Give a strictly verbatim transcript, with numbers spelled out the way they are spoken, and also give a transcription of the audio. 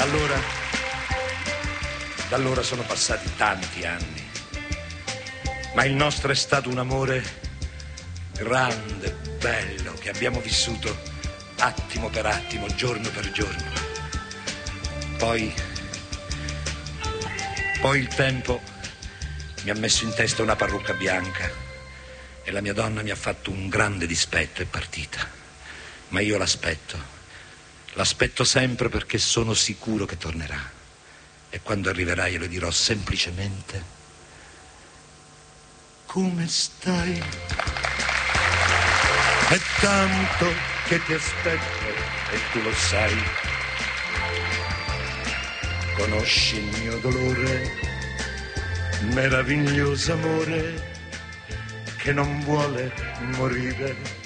allora, da allora sono passati tanti anni, ma il nostro è stato un amore grande, bello, che abbiamo vissuto attimo per attimo, giorno per giorno. Poi, poi il tempo mi ha messo in testa una parrucca bianca e la mia donna mi ha fatto un grande dispetto, è partita. Ma io l'aspetto. L'aspetto sempre perché sono sicuro che tornerà. E quando arriverà io le dirò semplicemente: come stai? È tanto che ti aspetto e tu lo sai. Conosci il mio dolore, meraviglioso amore che non vuole morire.